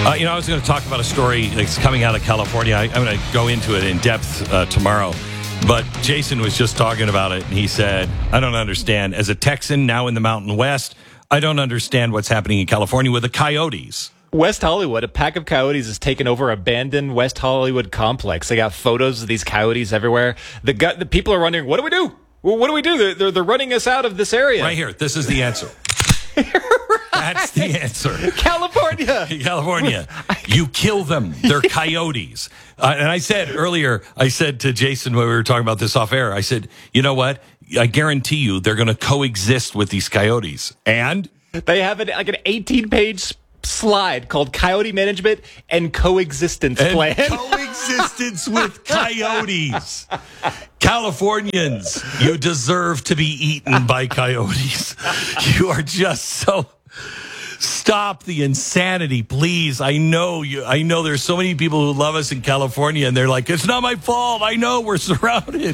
I was going to talk about a story that's coming out of California. I'm going to go into it in depth tomorrow. But Jason was just talking about it, and he said, I don't understand. As a Texan now in the Mountain West, I don't understand what's happening in California with the coyotes. West Hollywood, a pack of coyotes has taken over abandoned West Hollywood complex. They got photos of these coyotes everywhere. The people are wondering, what do we do? Well, what do we do? They're running us out of this area. Right here. This is the answer. That's the answer. California. You kill them. They're coyotes. And I said to Jason when we were talking about this off air, I said, you know what? I guarantee you they're going to coexist with these coyotes. And they have an 18-page slide called Coyote Management and Coexistence Plan. Coexistence with coyotes. Californians, you deserve to be eaten by coyotes. You are just so... Stop the insanity, please. I know there's so many people who love us in California, and they're like, it's not my fault. I know we're surrounded.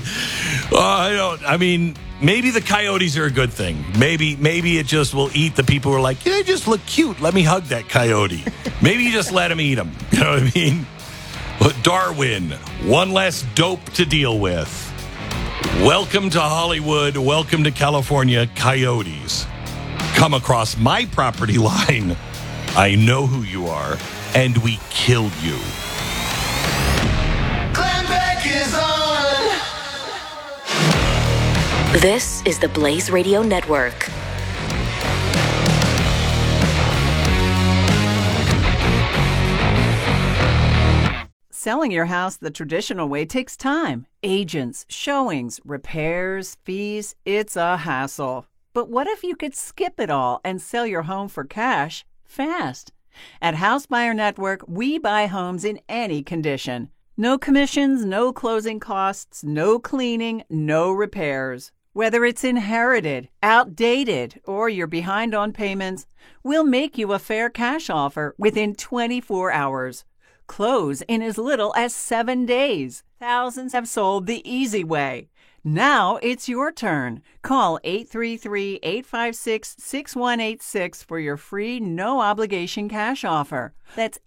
Maybe the coyotes are a good thing. Maybe it just will eat the people who are like, they just look cute. Let me hug that coyote. Maybe you just let them eat them. You know what I mean? But Darwin, one less dope to deal with. Welcome to Hollywood. Welcome to California, coyotes. Come across my property line, I know who you are, and we killed you. Glenn Beck is on. This is the Blaze Radio Network. Selling your house the traditional way takes time. Agents, showings, repairs, fees, it's a hassle. But what if you could skip it all and sell your home for cash fast? At House Buyer Network, we buy homes in any condition. No commissions, no closing costs, no cleaning, no repairs. Whether it's inherited, outdated, or you're behind on payments, we'll make you a fair cash offer within 24 hours. Close in as little as 7 days. Thousands have sold the easy way. Now it's your turn. Call 833-856-6186 for your free, no-obligation cash offer. That's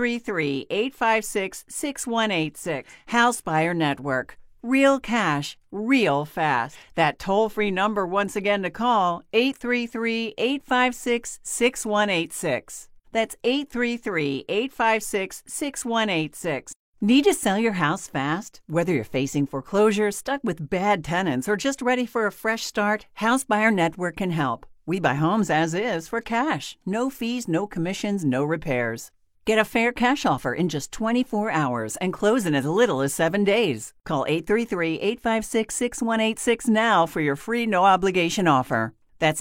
833-856-6186. House Buyer Network. Real cash, real fast. That toll-free number once again to call, 833-856-6186. That's 833-856-6186. Need to sell your house fast? Whether you're facing foreclosure, stuck with bad tenants, or just ready for a fresh start, House Buyer Network can help. We buy homes as is for cash. No fees, no commissions, no repairs. Get a fair cash offer in just 24 hours and close in as little as 7 days. Call 833-856-6186 now for your free no-obligation offer. That's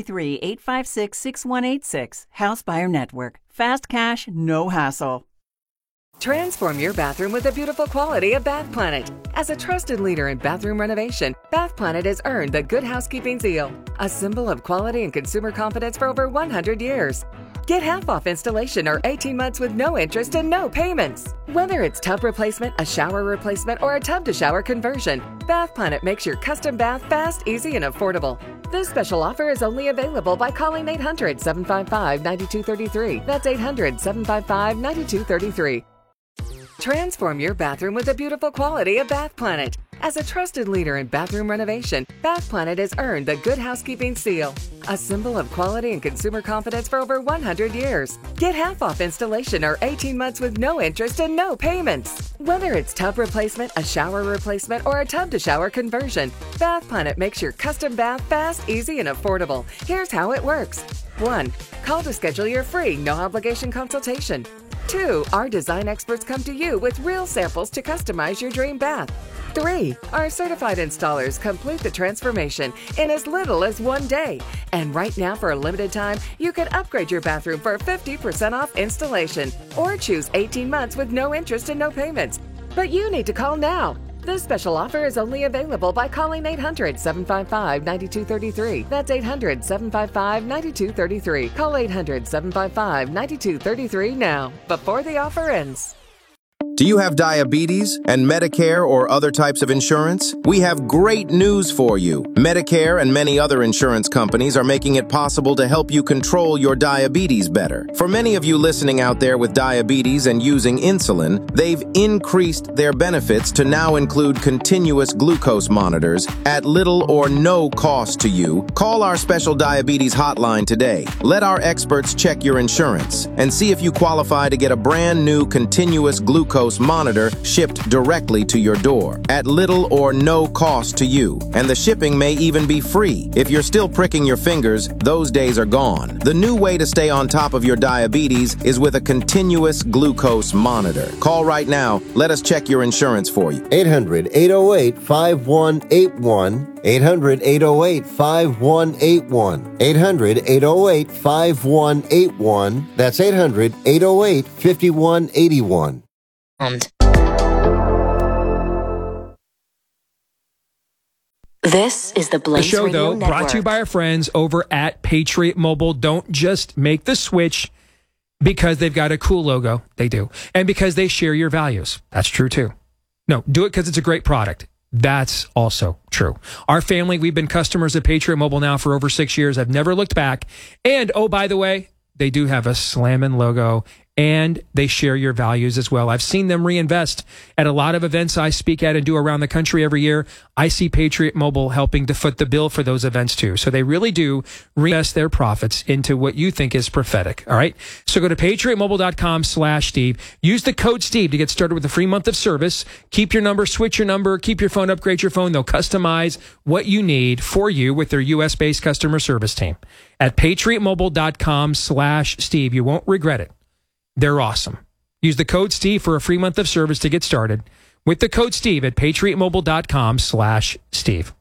833-856-6186. House Buyer Network. Fast cash, no hassle. Transform your bathroom with the beautiful quality of Bath Planet. As a trusted leader in bathroom renovation, Bath Planet has earned the Good Housekeeping seal, a symbol of quality and consumer confidence for over 100 years. Get half off installation or 18 months with no interest and no payments. Whether it's tub replacement, a shower replacement, or a tub-to-shower conversion, Bath Planet makes your custom bath fast, easy, and affordable. This special offer is only available by calling 800-755-9233. That's 800-755-9233. Transform your bathroom with the beautiful quality of Bath Planet. As a trusted leader in bathroom renovation, Bath Planet has earned the Good Housekeeping seal, a symbol of quality and consumer confidence for over 100 years. Get half off installation or 18 months with no interest and no payments. Whether it's tub replacement, a shower replacement, or a tub-to-shower conversion, Bath Planet makes your custom bath fast, easy, and affordable. Here's how it works. 1. Call to schedule your free, no-obligation consultation. 2. Our design experts come to you with real samples to customize your dream bath. 3. Our certified installers complete the transformation in as little as 1 day. And right now, for a limited time, you can upgrade your bathroom for 50% off installation or choose 18 months with no interest and no payments. But you need to call now. This special offer is only available by calling 800-755-9233. That's 800-755-9233. Call 800-755-9233 now, before the offer ends. Do you have diabetes and Medicare or other types of insurance? We have great news for you. Medicare and many other insurance companies are making it possible to help you control your diabetes better. For many of you listening out there with diabetes and using insulin, they've increased their benefits to now include continuous glucose monitors at little or no cost to you. Call our special diabetes hotline today. Let our experts check your insurance and see if you qualify to get a brand new continuous glucose monitor shipped directly to your door at little or no cost to you. And the shipping may even be free. If you're still pricking your fingers, those days are gone. The new way to stay on top of your diabetes is with a continuous glucose monitor. Call right now. Let us check your insurance for you. 800-808-5181. 800-808-5181. 800-808-5181. That's 800-808-5181. This is the Blaze The show, Radio though, Network. brought to you by our friends over at Patriot Mobile. Don't just make the switch because they've got a cool logo. They do. And because they share your values. That's true, too. No, do it because it's a great product. That's also true. Our family, we've been customers of Patriot Mobile now for over 6 years. I've never looked back. And, oh, by the way, they do have a Slammin' logo, and they share your values as well. I've seen them reinvest at a lot of events I speak at and do around the country every year. I see Patriot Mobile helping to foot the bill for those events too. So they really do reinvest their profits into what you think is prophetic. All right. So go to patriotmobile.com/Steve. Use the code Steve to get started with a free month of service. Keep your number, switch your number, keep your phone, upgrade your phone. They'll customize what you need for you with their US based customer service team at patriotmobile.com/Steve. You won't regret it. They're awesome. Use the code Steve for a free month of service to get started with the code Steve at patriotmobile.com/Steve.